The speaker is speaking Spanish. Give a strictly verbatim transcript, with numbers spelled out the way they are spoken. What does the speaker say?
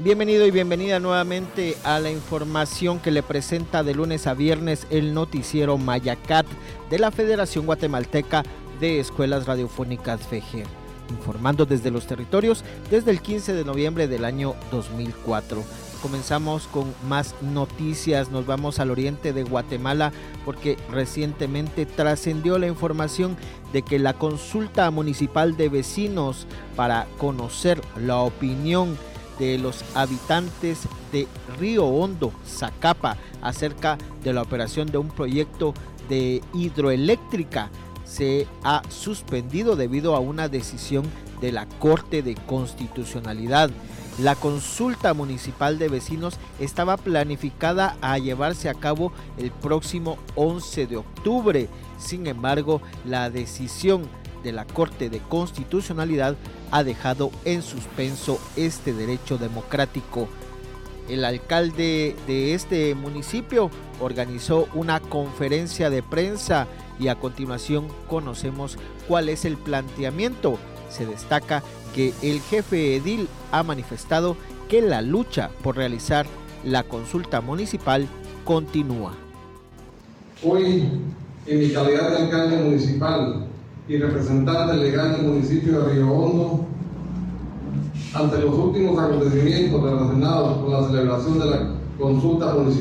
Bienvenido y bienvenida nuevamente a la información que le presenta de lunes a viernes el noticiero Mayacat de la Federación Guatemalteca de Escuelas Radiofónicas FEGER, informando desde los territorios desde el quince de noviembre del año dos mil cuatro. Comenzamos con más noticias, nos vamos al oriente de Guatemala porque recientemente trascendió la información de que la consulta municipal de vecinos para conocer la opinión de los habitantes de Río Hondo, Zacapa, acerca de la operación de un proyecto de hidroeléctrica se ha suspendido debido a una decisión de la Corte de Constitucionalidad. La consulta municipal de vecinos estaba planificada a llevarse a cabo el próximo once de octubre. Sin embargo, la decisión de la Corte de Constitucionalidad ha dejado en suspenso este derecho democrático. El alcalde de este municipio organizó una conferencia de prensa y a continuación conocemos cuál es el planteamiento. Se destaca que el jefe edil ha manifestado que la lucha por realizar la consulta municipal continúa. Hoy, en mi calidad de alcalde municipal y representante legal del municipio de Río Hondo, ante los últimos acontecimientos relacionados con la celebración de la consulta municipal,